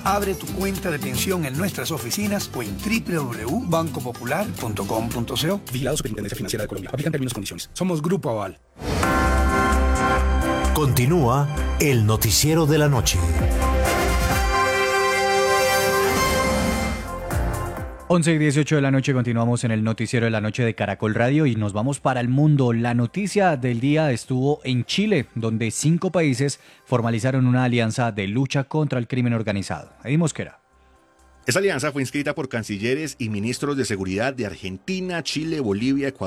Abre tu cuenta de pensión en nuestras oficinas o en www.bancopopular.com.co. Vigilado Superintendencia Financiera de Colombia. Aplican términos y condiciones. Somos Grupo Aval. Continúa el noticiero de la noche. 11:18 de la noche, continuamos en el noticiero de la noche de Caracol Radio y nos vamos para el mundo. La noticia del día estuvo en Chile, donde 5 países formalizaron una alianza de lucha contra el crimen organizado. Eddie Mosquera. Esa alianza fue inscrita por cancilleres y ministros de seguridad de Argentina, Chile, Bolivia, Ecuador